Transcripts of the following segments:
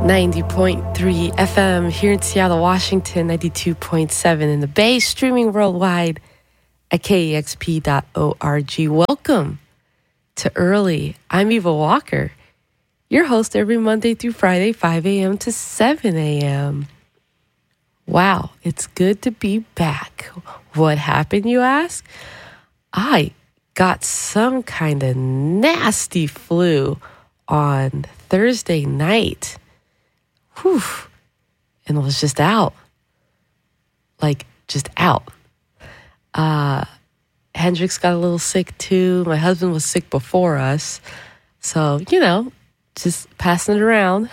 90.3 FM here in Seattle, Washington, 92.7 in the Bay, streaming worldwide at kexp.org. Welcome to Early. I'm Eva Walker, your host every Monday through Friday, 5 a.m. to 7 a.m. Wow, it's good to be back. What happened, you ask? I got some kind of nasty flu on Thursday night. Whew. And was just out. Just out. Hendrix got a little sick too. My husband was sick before us. So, just passing it around.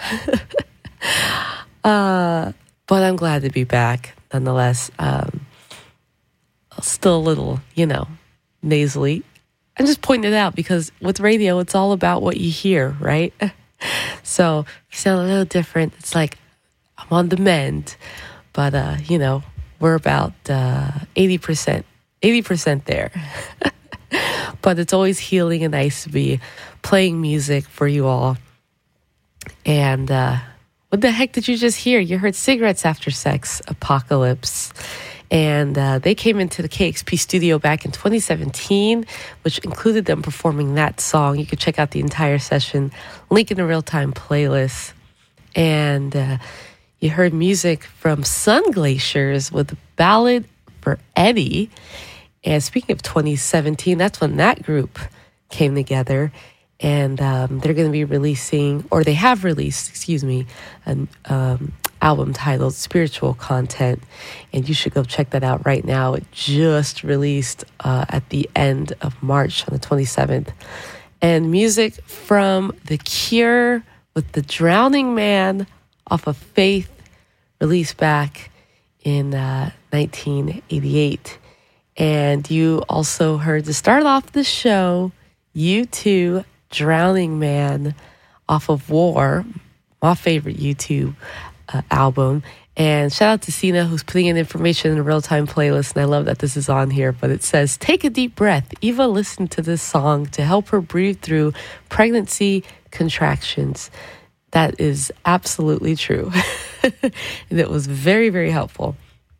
But I'm glad to be back nonetheless. Still a little, nasally. I'm just pointing it out because with radio, it's all about what you hear, right? So if you sound a little different, it's like I'm on the mend. But, we're about 80% there. But it's always healing and nice to be playing music for you all. And what the heck did you just hear? You heard Cigarettes After Sex, Apocalypse. And they came into the KEXP studio back in 2017, which included them performing that song. You could check out the entire session, link in the real-time playlist. And you heard music from Sun Glaciers with the Ballad for Eddie. And speaking of 2017, that's when that group came together. And they're going to be releasing, or they have released, an album titled Spiritual Content. And you should go check that out right now. It just released at the end of March on the 27th. And music from The Cure with The Drowning Man off of Faith, released back in 1988. And you also heard, to start off the show, U2, Drowning Man off of War, my favorite U2 album. And shout out to Sina, who's putting in information in a real-time playlist, and I love that this is on here. But it says, take a deep breath. Eva listened to this song to help her breathe through pregnancy contractions. That is absolutely true. And it was very, very helpful.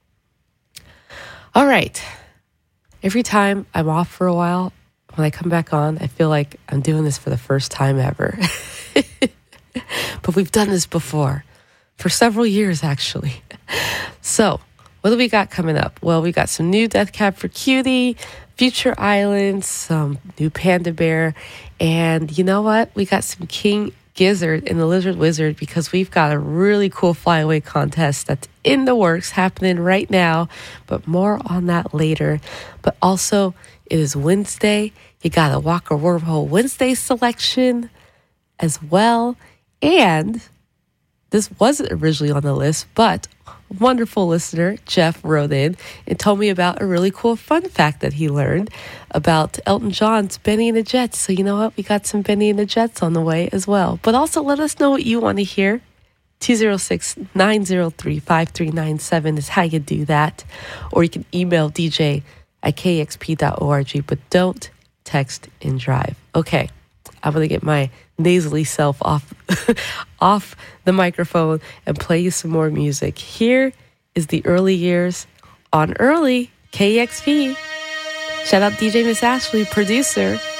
All right. Every time I'm off for a while, when I come back on, I feel like I'm doing this for the first time ever. But we've done this before. For several years, actually. So, what do we got coming up? Well, we got some new Death Cab for Cutie, Future Island, some new Panda Bear, and you know what? We got some King Gizzard and the Lizard Wizard because we've got a really cool flyaway contest that's in the works, happening right now, but more on that later. But also, it is Wednesday. You got a Walker Wormhole Wednesday selection as well, and this wasn't originally on the list, but wonderful listener, Jeff, wrote in and told me about a really cool fun fact that he learned about Elton John's Benny and the Jets. So you know what? We got some Benny and the Jets on the way as well. But also let us know what you want to hear. 206-903-5397 is how you do that. Or you can email DJ at kexp.org, but don't text and drive. Okay, I'm going to get my nasally self off the microphone and play you some more music. Here is the Early Years on Early KEXP. Shout out DJ Miss Ashley, producer.